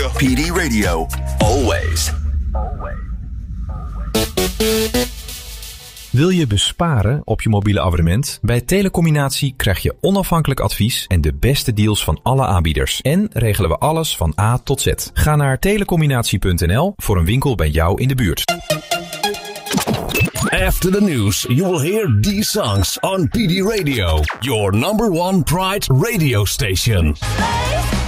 PD Radio. Always. Wil je besparen op je mobiele abonnement? Bij Telecombinatie krijg je onafhankelijk advies en de beste deals van alle aanbieders. En regelen we alles van A tot Z. Ga naar telecombinatie.nl voor een winkel bij jou in de buurt. After the news, you will hear these songs on PD Radio, your number one Pride radio station.